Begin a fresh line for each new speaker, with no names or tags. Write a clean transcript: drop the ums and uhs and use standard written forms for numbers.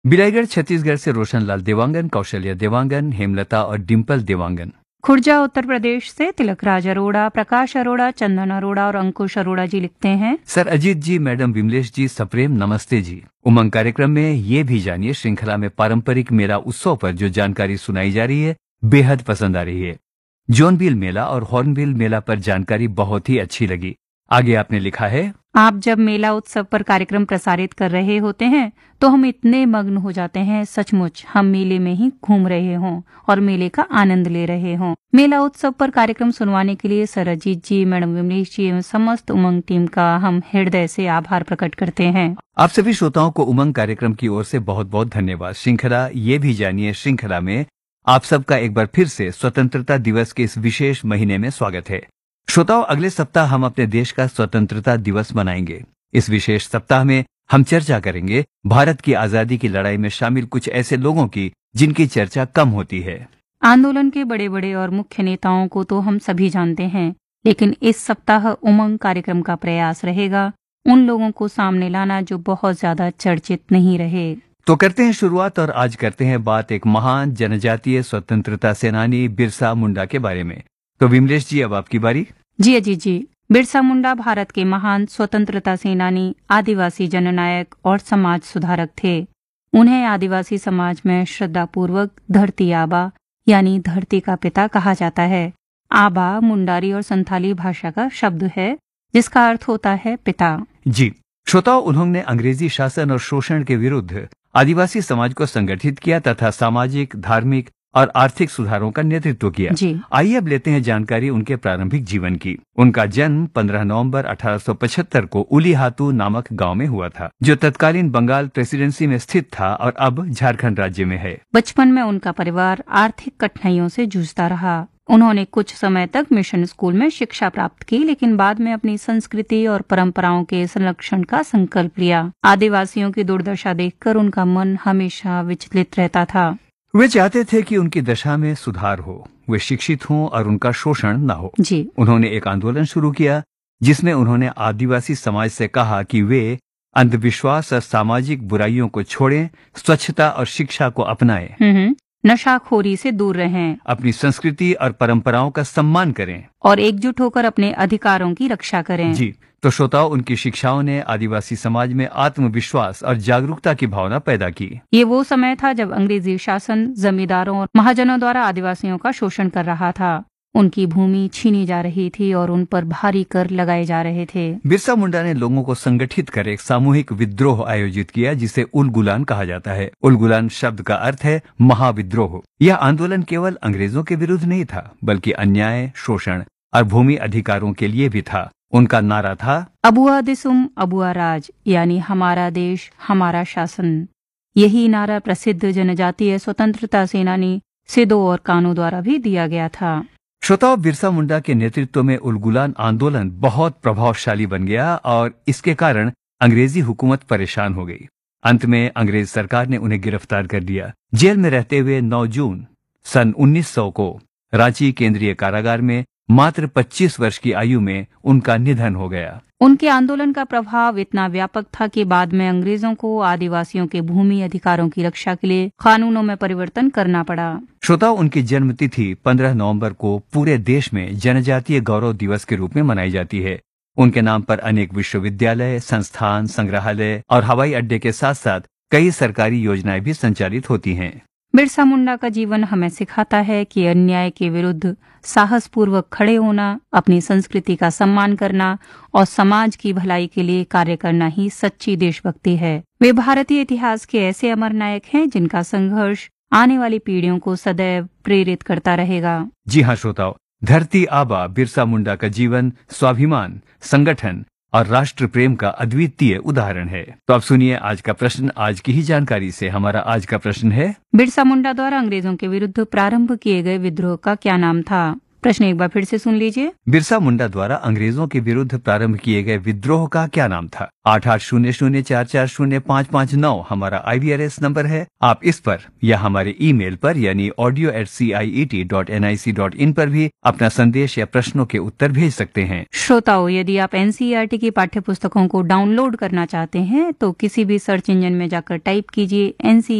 बिलाईगढ़ छत्तीसगढ़ से रोशनलाल देवांगन, कौशल्या देवांगन, हेमलता और डिम्पल देवांगन।
खुर्जा उत्तर प्रदेश से तिलकराज अरोड़ा, प्रकाश अरोड़ा, चंदन अरोड़ा और अंकुश अरोड़ा जी लिखते हैं।
सर अजीत जी, मैडम विमलेश जी, सप्रेम नमस्ते जी। उमंग कार्यक्रम में ये भी जानिए, श्रृंखला में पारंपरिक मेला उत्सव पर जो जानकारी सुनाई जा रही है बेहद पसंद आ रही है। जॉनबिल मेला और हॉर्नबिल मेला पर जानकारी बहुत ही अच्छी लगी। आगे आपने लिखा है,
आप जब मेला उत्सव पर कार्यक्रम प्रसारित कर रहे होते हैं तो हम इतने मग्न हो जाते हैं, सचमुच हम मेले में ही घूम रहे हों और मेले का आनंद ले रहे हों। मेला उत्सव पर कार्यक्रम सुनवाने के लिए सर अजीत जी, मैडम विमलेश जी एवं समस्त उमंग टीम का हम हृदय से आभार प्रकट करते हैं।
आप सभी श्रोताओं को उमंग कार्यक्रम की ओर से बहुत बहुत धन्यवाद। श्रृंखला ये भी जानिए, श्रृंखला में आप सबका एक बार फिर से स्वतंत्रता दिवस के इस विशेष महीने में स्वागत है। श्रोताओं, अगले सप्ताह हम अपने देश का स्वतंत्रता दिवस मनाएंगे। इस विशेष सप्ताह में हम चर्चा करेंगे भारत की आजादी की लड़ाई में शामिल कुछ ऐसे लोगों की जिनकी चर्चा कम होती है।
आंदोलन के बड़े बड़े और मुख्य नेताओं को तो हम सभी जानते हैं, लेकिन इस सप्ताह उमंग कार्यक्रम का प्रयास रहेगा उन लोगों को सामने लाना जो बहुत ज्यादा चर्चित नहीं रहे।
तो करते हैं शुरुआत और आज करते हैं बात एक महान जनजातीय स्वतंत्रता सेनानी बिरसा मुंडा के बारे में। तो विमलेश जी, अब आपकी बारी।
जी अजीत जी, बिरसा मुंडा भारत के महान स्वतंत्रता सेनानी, आदिवासी जननायक और समाज सुधारक थे। उन्हें आदिवासी समाज में श्रद्धापूर्वक धरती आबा यानी धरती का पिता कहा जाता है। आबा मुंडारी और संथाली भाषा का शब्द है जिसका अर्थ होता है पिता।
जी श्रोताओं, उन्होंने अंग्रेजी शासन और शोषण के विरुद्ध आदिवासी समाज को संगठित किया तथा सामाजिक, धार्मिक और आर्थिक सुधारों का नेतृत्व किया। आइए अब लेते हैं जानकारी उनके प्रारंभिक जीवन की। उनका जन्म 15 नवंबर 1875 को उलीहातू नामक गांव में हुआ था, जो तत्कालीन बंगाल प्रेसिडेंसी में स्थित था और अब झारखंड राज्य में है।
बचपन में उनका परिवार आर्थिक कठिनाइयों से जूझता रहा। उन्होंने कुछ समय तक मिशन स्कूल में शिक्षा प्राप्त की, लेकिन बाद में अपनी संस्कृति और परंपराओं के संरक्षण का संकल्प लिया। आदिवासियों की दुर्दशा देखकर उनका मन हमेशा विचलित रहता था।
वे चाहते थे कि उनकी दशा में सुधार हो, वे शिक्षित हों और उनका शोषण न हो। उन्होंने एक आंदोलन शुरू किया जिसमें उन्होंने आदिवासी समाज से कहा कि वे अंधविश्वास और सामाजिक बुराइयों को छोड़ें, स्वच्छता और शिक्षा को अपनाएं,
नशाखोरी से दूर रहें,
अपनी संस्कृति और परंपराओं का सम्मान करें
और एकजुट होकर अपने अधिकारों की रक्षा करें।
जी तो श्रोताओं, उनकी शिक्षाओं ने आदिवासी समाज में आत्मविश्वास और जागरूकता की भावना पैदा की।
ये वो समय था जब अंग्रेजी शासन जमींदारों और महाजनों द्वारा आदिवासियों का शोषण कर रहा था। उनकी भूमि छीनी जा रही थी और उन पर भारी कर लगाए जा रहे थे।
बिरसा मुंडा ने लोगों को संगठित कर एक सामूहिक विद्रोह आयोजित किया जिसे उलगुलान कहा जाता है। उलगुलान शब्द का अर्थ है महाविद्रोह। यह आंदोलन केवल अंग्रेजों के विरुद्ध नहीं था, बल्कि अन्याय, शोषण और भूमि अधिकारों के लिए भी था। उनका नारा था
अबुआ दिसुम अबुआ राज, यानी हमारा देश हमारा शासन। यही नारा प्रसिद्ध जनजातीय स्वतंत्रता सेनानी सिदो और कानू द्वारा भी दिया गया था।
श्रोताओं, बिरसा मुंडा के नेतृत्व में उलगुलान आंदोलन बहुत प्रभावशाली बन गया और इसके कारण अंग्रेजी हुकूमत परेशान हो गई। अंत में अंग्रेज सरकार ने उन्हें गिरफ्तार कर लिया। जेल में रहते हुए 9 जून सन 1900 को रांची केंद्रीय कारागार में मात्र 25 वर्ष की आयु में उनका निधन हो गया।
उनके आंदोलन का प्रभाव इतना व्यापक था कि बाद में अंग्रेजों को आदिवासियों के भूमि अधिकारों की रक्षा के लिए कानूनों में परिवर्तन करना पड़ा।
श्रोताओं, उनकी जन्म तिथि 15 नवंबर को पूरे देश में जनजातीय गौरव दिवस के रूप में मनाई जाती है। उनके नाम पर अनेक विश्वविद्यालय, संस्थान, संग्रहालय और हवाई अड्डे के साथ साथ कई सरकारी योजनाएं भी संचालित होती हैं।
बिरसा मुंडा का जीवन हमें सिखाता है कि अन्याय के विरुद्ध साहसपूर्वक खड़े होना, अपनी संस्कृति का सम्मान करना और समाज की भलाई के लिए कार्य करना ही सच्ची देशभक्ति है। वे भारतीय इतिहास के ऐसे अमर नायक हैं जिनका संघर्ष आने वाली पीढ़ियों को सदैव प्रेरित करता रहेगा।
जी हाँ श्रोताओं, धरती आबा बिरसा मुंडा का जीवन स्वाभिमान, संगठन और राष्ट्र प्रेम का अद्वितीय उदाहरण है। तो अब सुनिए आज का प्रश्न। आज की ही जानकारी से हमारा आज का प्रश्न है,
बिरसा मुंडा द्वारा अंग्रेजों के विरुद्ध प्रारंभ किए गए विद्रोह का क्या नाम था? प्रश्न एक बार फिर से सुन लीजिए।
बिरसा मुंडा द्वारा अंग्रेजों के विरुद्ध प्रारंभ किए गए विद्रोह का क्या नाम था? 8800440559 हमारा IVRS नंबर है। आप इस पर या हमारे ईमेल पर यानी audio@ciet.nic.in पर भी अपना संदेश या प्रश्नों के उत्तर भेज सकते हैं।
श्रोताओं, यदि आप NCERT की पाठ्य पुस्तकों को डाउनलोड करना चाहते हैं तो किसी भी सर्च इंजन में जाकर टाइप कीजिए NCERT